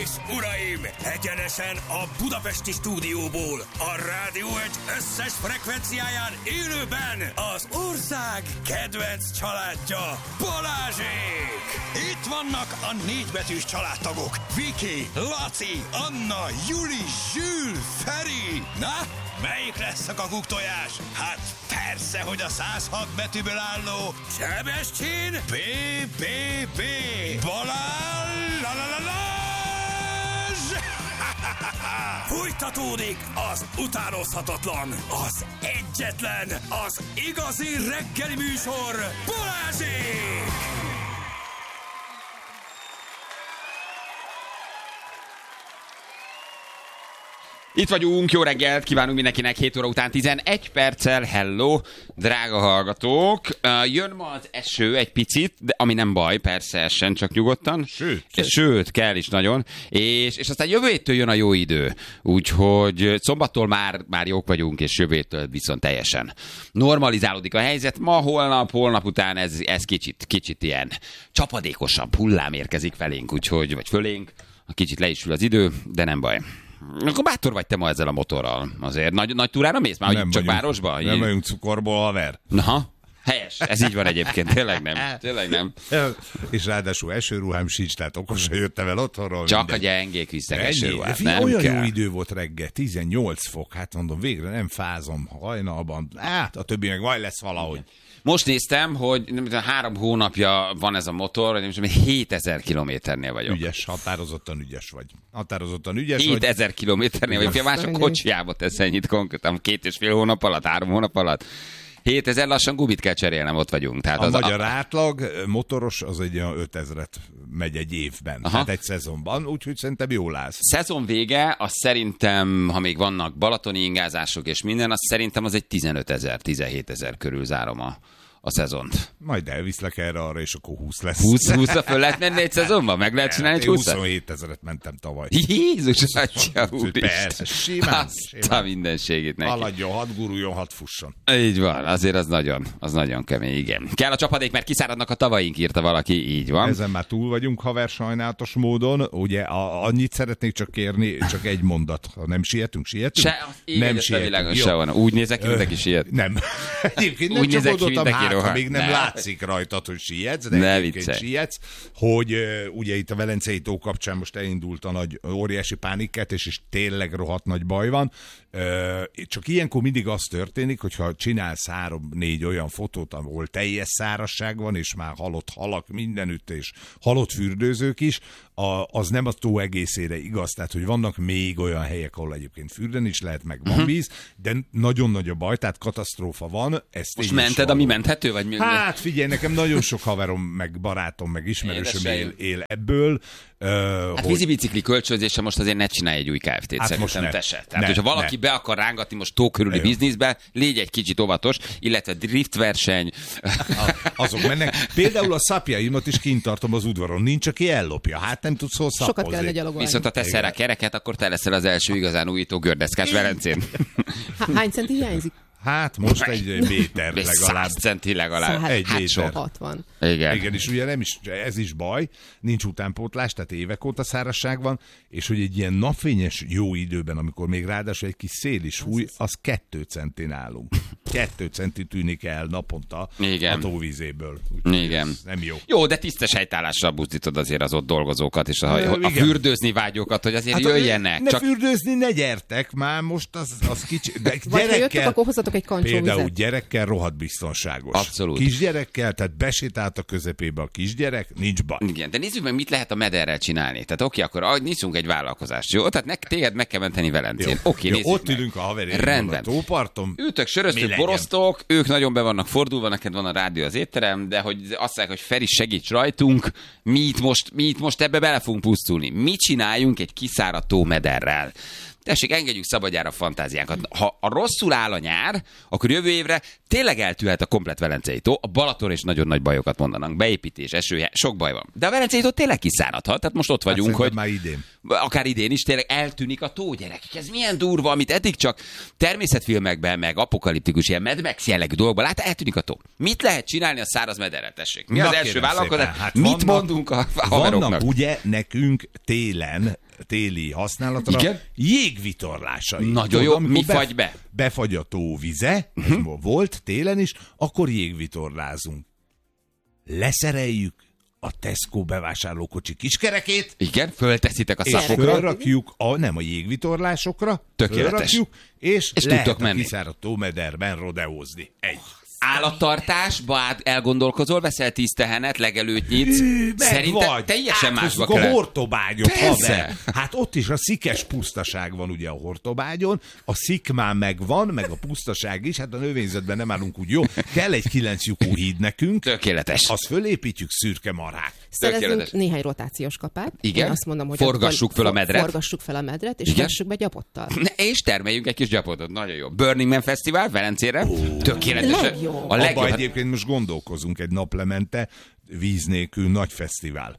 és uraim, egyenesen a budapesti stúdióból, a Rádió Egy összes frekvenciáján élőben az ország kedvenc családja, Balázsék! Itt vannak a négybetűs családtagok, Viki, Laci, Anna, Juli, Zsül, Feri. Na, melyik lesz a kakuktojás? Hát persze, hogy a 106 betűből álló Sebestyén B. Balázs! Fújtatódik az utánozhatatlan, az egyetlen, az igazi reggeli műsor, Balázsék! Itt vagyunk, jó reggelt, kívánunk mindenkinek 7 óra után 11 perccel, hello, drága hallgatók. Jön ma az eső egy picit, de ami nem baj, persze essen, csak nyugodtan. Sőt, kell is nagyon. És aztán jövő héttől jön a jó idő, úgyhogy szombattól már jók vagyunk, és jövő héttől viszont teljesen normalizálódik a helyzet. Ma, holnap után ez kicsit ilyen csapadékosabb hullám érkezik felénk, úgyhogy, vagy fölénk, kicsit le is ül az idő, de nem baj. Akkor bátor vagy te ma ezzel a motorral. Azért nagy túrára mész már, hogy csak városba? Nem vagyunk cukorból, haver. Na, helyes. Ez így van egyébként. Tényleg nem. És ráadásul esőruhám sincs, tehát okosan jöttem el otthonról. Csak minden. A gyengék visznek esőruhát. Olyan kell. Jó idő volt reggel, 18 fok. Hát mondom, végre nem fázom hajnalban. Hát a többi meg majd lesz valahogy. Most néztem, hogy 3 hónapja van ez a motor, hogy 7000 kilométernél vagyok. Ügyes, határozottan ügyes vagy. 7000 kilométernél vagyok. Mások kocsiába tesz ennyit konkrétan 2,5 hónap alatt, 3 hónap alatt. 7000 lassan gumit kell cserélnem, ott vagyunk. Tehát a magyar átlag motoros az egy 5000-et megy egy évben, hát egy szezonban, úgyhogy szerintem jól állsz. Szezon vége, az szerintem, ha még vannak balatoni ingázások és minden, az szerintem az egy 15 17 000 körül zárom a szezont. Majd elviszlek erre, és akkor 20 lesz. 20-ra föl lehet menni egy szezonban? Meg lehet csinálni egy 20-at? 27 000-et mentem tavaly. Jézus, atya úristen. Persze, simán. A mindenségét neki. Haladjon, hadd guruljon, hadd fusson. Így van, azért az nagyon kemény, igen. Kell a csapadék, mert kiszáradnak a tavaink, írta valaki, így van. Ezen már túl vagyunk, haver, sajnálatos módon. Ugye annyit szeretnék csak kérni, csak egy mondat. Ha nem sietünk? Nem sietünk. Úgy nézek ki, mindenki siet. Nem. Egyébként nem csak oldottam ha még nem látszik rajtad, hogy sietsz, de egyébként sietsz, hogy ugye itt a Velencei tó kapcsán most elindult a nagy óriási pánikkeltés, és tényleg rohadt nagy baj van. Csak ilyenkor mindig az történik, hogyha csinálsz 3-4 olyan fotót, ahol teljes szárazság van, és már halott halak mindenütt, és halott fürdőzők is, az nem a tó egészére igaz, tehát hogy vannak még olyan helyek, ahol egyébként fürdeni is lehet, meg van víz, de nagyon nagy a baj, tehát katasztrófa van. Most mented, ami menthető? Vagy mi? Hát figyelj, nekem nagyon sok haverom, meg barátom, meg ismerősöm él ebből. Hát vízibicikli kölcsönzése most azért ne csinálj egy új Kft-t, hát szerintem te se. Tehát, hogyha valaki be akar rángatni most tó körüli bizniszbe, légy egy kicsit óvatos, illetve driftverseny. Azok mennek. Például a szapjaimat is kint tartom az udvaron. Nincs, aki ellopja. Hát nem tudsz hol szappozni. Sokat kellene gyalogolni. Viszont ha teszel rá kereket, akkor te leszel az első igazán újító gördeszkás Velencén. Hány centi hiányzik? Hát most egy méter legalább. 100 centi legalább. Egy méter. 60. Igen, és ugye nem is, ez is baj, nincs utánpótlás, tehát évek óta szárazság van, és hogy egy ilyen napfényes jó időben, amikor még ráadásul egy kis szél is fúj, az 2 centin állunk. 2 centi tűnik el naponta a tóvízéből. Igen. Nem jó. Jó, de tisztes helytállással buzdítod azért az ott dolgozókat, és a fürdőzni vágyókat, hogy azért jöjjenek. Ne fürdőzni, ne gyertek már, most az kicsi. De vagy ha jöttök, akkor hozzatok egy kancsóvizet. Például gyerekkel rohadt biztonságos. Abszolút. Kisgyerekkel, tehát besétált a közepébe a kisgyerek, nincs baj. Igen, de nézzük meg, mit lehet a mederrel csinálni. Tehát oké, akkor nyissunk egy vállalkozást. Jó, tehát téged meg kell menteni Velencén. Oké, nézzük ott meg. ülünk a haverjaimmal a tóparton. Ültök, söröztök, borosztok, ők nagyon be vannak fordulva, neked van a rádió az étterem, de hogy azt mondják, hogy Feri, segíts rajtunk, mi itt most ebbe bele fogunk pusztulni. Mit csináljunk egy kiszáradt tómederrel? Tessék, engedjük szabadjára a fantáziánkat. Ha a rosszul áll a nyár, akkor jövő évre tényleg eltűnhet a komplet Velencei tó. A Balaton is nagyon nagy bajokat mondanak. Beépítés, eső, sok baj van. De a Velencei tó tényleg kiszáradhat. Tehát most ott vagyunk, hogy már idén. Akár idén is tényleg eltűnik a tó, gyerekek. Ez milyen durva, amit eddig csak természetfilmekben, meg apokaliptikus ilyen Mad Max jellegű dolgokban lát, eltűnik a tó. Mit lehet csinálni a száraz mederrel, tessék? Mi az első vállalkozás? Hát mit mondunk a haveroknak? Vannak ugye nekünk télen téli használatra. Igen? Jégvitorlásai. Nagyon jó, mi fagy be? Befagy a tó vize, volt télen is, akkor jégvitorlázunk. Leszereljük a Tesco bevásárlókocsi kiskerekét. Igen, fölteszitek a szapokra. És fölrakjuk nem a jégvitorlásokra. Tökéletes. És lehet a kiszáradt tómederben rodeózni. Állattartásba elgondolkozol, veszel 10 tehenet, legelőt nyitsz. Szerintem teljesen másba kell. A Hortobágyot, haver. Hát ott is a szikes pusztaság van ugye a Hortobágyon, a szikmán megvan, meg a pusztaság is, hát a növényzetben nem állunk úgy jó. Kell egy 9 lyukú híd nekünk. Tökéletes. Azt fölépítjük, szürke marhák. Szerezünk néhány rotációs kapát. Igen. Azt mondom, hogy forgassuk fel a medret. Forgassuk fel a medret, és vessük be gyapottal. És termeljünk egy kis gyapotot. Nagyon jó. Burning Man Fesztivál Velencére. Tökéletes. A legjobb. Abba egyébként most gondolkozunk, egy naplemente víz nélkül nagy fesztivál.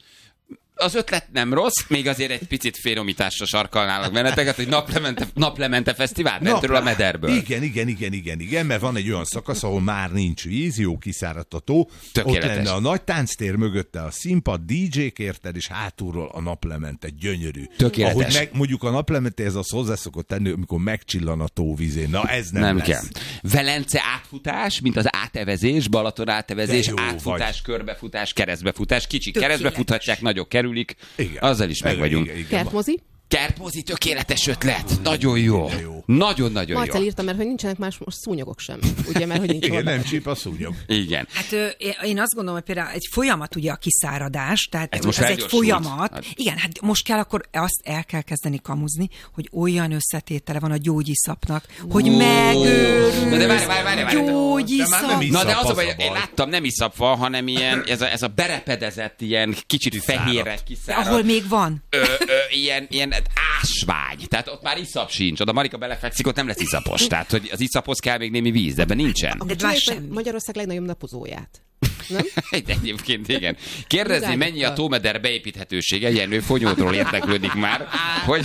Az ötlet nem rossz, még azért egy picit félomításra sarkalnálak benneteket, hogy naplemente fesztivál mentről a mederből. Igen, mert van egy olyan szakasz, ahol már nincs víz, jó kiszáradt a tó. Tökéletes. Ott lenne a nagy tánctér, mögötte a színpad, DJ-k érted, és hátulról a naplemente, gyönyörű. Tökéletes. Ahogy mondjuk a naplemente, ez az hozzászokott tenni, amikor megcsillan a tóvízén. Na ez nem lesz. Kell. Velence átfutás, mint az átevezés, Balaton átevezés, átfutás, körbefutás, keresztbefutás. Kicsik keresztbe futhatják, nagyok kerülik. Igen. Azzal is meg vagyunk. Kertmozi? Kertmozi, tökéletes ötlet. Nagyon jó. Nagyon-nagyon jó. Marcel írta, mert hogy nincsenek más most szúnyogok sem. Ugye, mert hogy nincs igen, nem csíp a szúnyog. Igen. Hát én azt gondolom, hogy például egy folyamat ugye a kiszáradás, tehát ez egy folyamat. Hát. Igen, hát most kell akkor azt el kell kezdeni kamuzni, hogy olyan összetétele van a gyógyiszapnak, hogy megőrül. De várj. Gyógyiszap. Na de az a baj, én láttam, nem iszap van, hanem ilyen, ez a berepedezett, ilyen kicsit fehérre kiszárad. Ahol még van. Ilyen ásvány. Tehát ott már iszap sincs. Oda Marika belefekszik, ott nem lesz iszapos. Tehát, hogy az iszaphoz kell még némi víz, de ebben nincsen. Magyarország legnagyobb napozóját. Nem? Egyébként igen. Kérdezni, mennyi a tómeder beépíthetősége? Jenő Fonyódról érdeklődik már, hogy...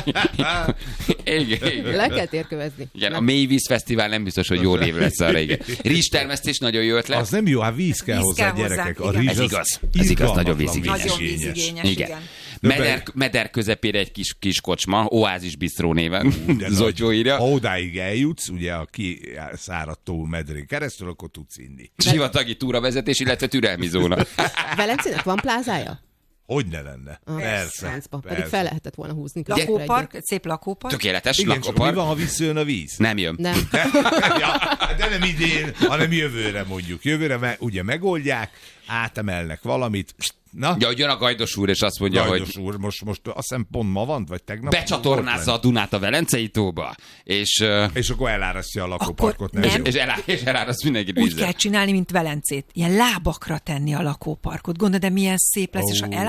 igen. Le kell térkövezni. Igen, a Mélyvíz Fesztivál nem biztos, hogy jó név lesz arra, igen. Rizstermesztés nagyon jó ötlet. Az nem jó, hát víz kell hozzá, gyerekek. A rizs ez igaz, nagyon vízigényes. Nagyon vízigényes, igen. Meder közepére egy kis kocsma, Oázis Bistró néven. Zotyó írja. Ha odáig eljutsz, ugye a kiszáradt tó medrén keresztül, akkor tudsz inni. Sivatagi túravezetés, illetve türelmi zóna. Velencének van plázája? Hogy ne lenne? Persze. Pedig fel lehetett volna húzni. Lakópark, szép lakópark. Tökéletes igen, lakópark. Mi van, ha visszajön a víz? Nem jön. Nem. De nem idén, hanem jövőre mondjuk. Jövőre ugye megoldják, átemelnek valamit. Na? Ja, hogy jön a Gajdos úr, és azt mondja, Gajdos úr, most azt hiszem pont ma van, vagy tegnap? Becsatornázza a Dunát a Velencei tóba, és akkor elárasztja a lakóparkot. És eláraszt mindenkit vízzel. Úgy kell csinálni, mint Velencét. Ilyen lábakra tenni a lakóparkot. Gondolod, de milyen szép lesz, és ha